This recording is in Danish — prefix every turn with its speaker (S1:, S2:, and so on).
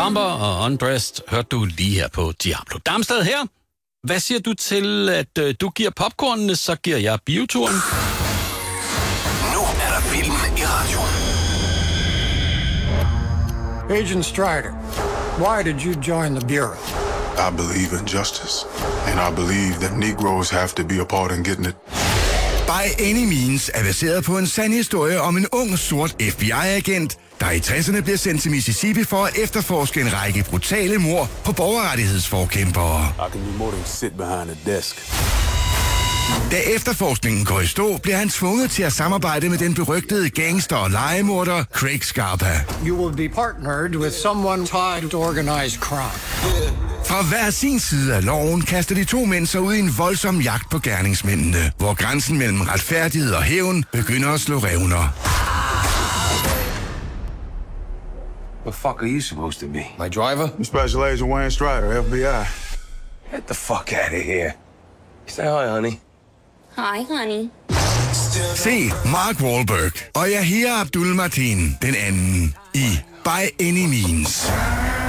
S1: Somber og Undressed hørte du lige her på Diablo. Darmstad her. Hvad siger du til, at du giver popcornene, så giver jeg bioturen?
S2: Nu er der film i radioen.
S3: Agent Strider, why did you join the Bureau?
S4: I believe in justice, and I believe that Negroes have to be a part in getting it.
S5: By Any Means er baseret på en sand historie om en ung, sort FBI-agent, der i 60'erne bliver sendt til Mississippi for at efterforske en række brutale mord på borgerrettighedsforkæmpere.
S4: I can do more than sit behind a desk.
S5: Da efterforskningen går i stå, bliver han tvunget til at samarbejde med den berygtede gangster og legemorder Craig Scarpa.
S3: You will be partnered with someone tied to organized crime.
S5: Fra hver sin side af loven kaster de to mænd sig ud i en voldsom jagt på gerningsmændene, hvor grænsen mellem retfærdighed og hævn begynder at slå revner.
S2: What the fuck are you supposed to be?
S6: My driver?
S4: I'm Special Agent Wayne Strider, FBI.
S2: Get the fuck out of here. Say hi, honey.
S7: Hi, honey.
S5: Se Mark Wahlberg og Yahya Abdul-Mateen den anden i By Any Means.